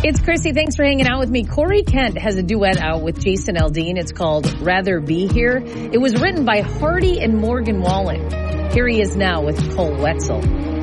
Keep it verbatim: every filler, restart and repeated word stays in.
It's Chrissy. Thanks for hanging out with me. Corey Kent has a duet out with Jason Aldean. It's called Rather Be Here. It was written by Hardy and Morgan Wallen. Here he is now with Cole Wetzel.